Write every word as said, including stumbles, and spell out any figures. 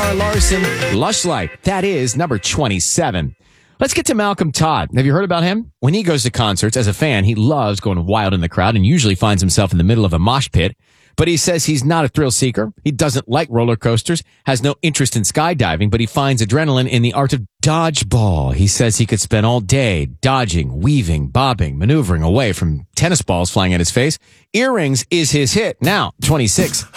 Zara Larson, Lush Life. That is number twenty-seven. Let's get to Malcolm Todd. Have you heard about him? When he goes to concerts, as a fan, he loves going wild in the crowd and usually finds himself in the middle of a mosh pit. But he says he's not a thrill seeker. He doesn't like roller coasters, has no interest in skydiving, but he finds adrenaline in the art of dodgeball. He says he could spend all day dodging, weaving, bobbing, maneuvering away from tennis balls flying at his face. Earrings is his hit. Now, twenty-six.